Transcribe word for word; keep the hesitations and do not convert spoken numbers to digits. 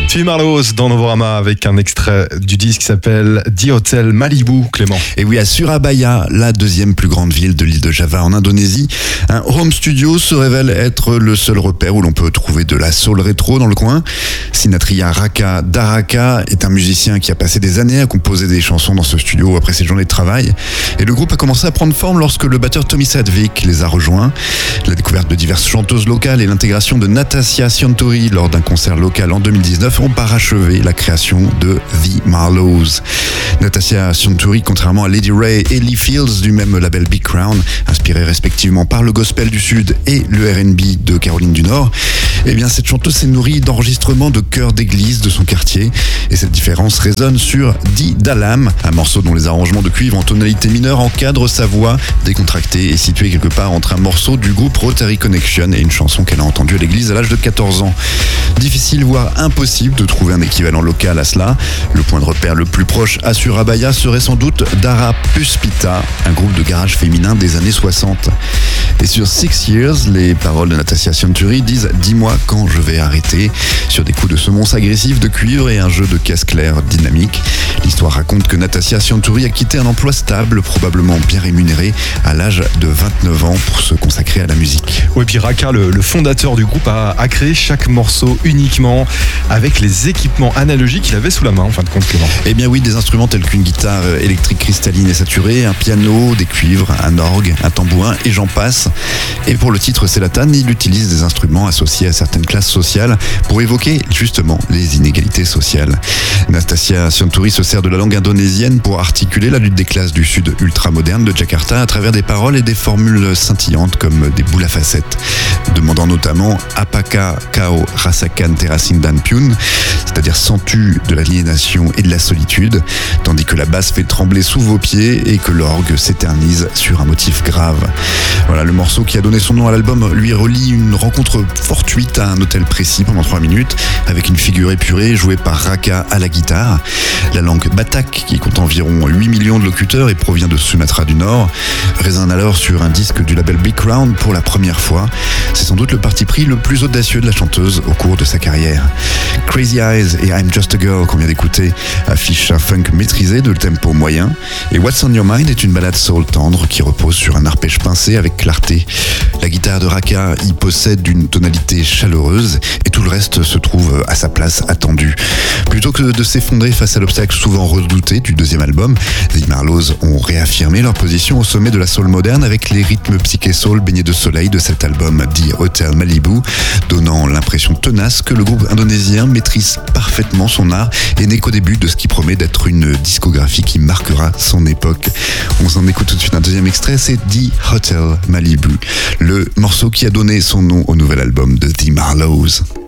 Tim Marlowe dans Novorama avec un extrait du disque qui s'appelle The Hotel Malibu, Clément. Et oui, à Surabaya, la deuxième plus grande ville de l'île de Java en Indonésie, un home studio se révèle être le seul repère où l'on peut trouver de la soul rétro dans le coin. Sinatria Raka Daraka est un musicien qui a passé des années à composer des chansons dans ce studio après ses journées de travail. Et le groupe a commencé à prendre forme lorsque le batteur Tommy Sadvik les a rejoints. La découverte de diverses chanteuses locales et l'intégration de Natassia Siontori lors d'un concert local en deux mille dix-neuf ont parachevé la création de The Marlows. Natassia Siontori, contrairement à Lady Ray et Lee Fields du même label Big Crown, inspirés respectivement par le gospel du Sud et le R and B de Caroline du Nord, eh bien cette chanteuse s'est nourrie d'enregistrements de chœurs d'église de son quartier. Et cette différence résonne sur Di Dalam, un morceau dont les arrangements de cuivre en tonalité mineure encadrent sa voix décontractée et située quelque part entre un morceau du groupe Rotary Connection et une chanson qu'elle a entendue à l'église à l'âge de quatorze ans. Difficile, voire impossible de trouver un équivalent local à cela. Le point de repère le plus proche à Surabaya serait sans doute Dara Puspita, un groupe de garage féminin des années soixante. Et sur Six Years, les paroles de Natassia Siontori disent « Dis-moi quand je vais arrêter » sur des coups de semonce agressifs de cuivre et un jeu de caisse claire dynamique. L'histoire raconte que Natassia Siontori a quitté un emploi stable, probablement bien rémunéré, à l'âge de vingt-neuf ans pour se consacrer à la musique. Oui, puis Raka, le, le fondateur du groupe, a, a créé chaque morceau uniquement avec les équipements analogiques qu'il avait sous la main, en fin de compte, Clément. Eh bien oui, des instruments tels qu'une guitare électrique cristalline et saturée, un piano, des cuivres, un orgue, un tambourin et j'en passe. Et pour le titre Selatan, il utilise des instruments associés à certaines classes sociales pour évoquer justement les inégalités sociales. Natassia Siontori se sert de la langue indonésienne pour articuler la lutte des classes du sud ultra-moderne de Jakarta à travers des paroles et des formules scintillantes comme des boules à facettes, demandant notamment « Apakah kau rasakan terasindan piun », c'est-à-dire « Sens-tu de l'aliénation et de la solitude », tandis que la basse fait trembler sous vos pieds et que l'orgue s'éternise sur un motif grave. Voilà, le morceau qui a donné son nom à l'album lui relie une rencontre fortuite à un hôtel précis pendant trois minutes, avec une figure épurée jouée par Raka à la guitare. La langue batak, qui compte environ huit millions de locuteurs et provient de Sumatra du Nord, résonne alors sur un disque du label Big Crown pour la première fois. C'est sans doute le parti pris le plus audacieux de la chanteuse au cours de sa carrière. Crazy Eyes et I'm Just a Girl qu'on vient d'écouter affichent un funk maîtrisé de tempo moyen, et What's on Your Mind est une balade soul tendre qui repose sur un arpège pincé avec clarté. La guitare de Raka y possède une tonalité chaleureuse et tout le reste se trouve à sa place attendue. Plutôt que de s'effondrer face à l'obstacle souvent redouté du deuxième album, The Marlows ont réaffirmé leur position au sommet de la soul moderne avec les rythmes psyché soul baignés de soleil de cet album dit Hotel Malibu, donnant l'impression tenace que le groupe indonésien maîtrise parfaitement son art et n'est qu'au début de ce qui promet d'être une discographie qui marquera son époque. On s'en écoute tout de suite un deuxième extrait, c'est The Hotel Malibu, le morceau qui a donné son nom au nouvel album de The Marlows.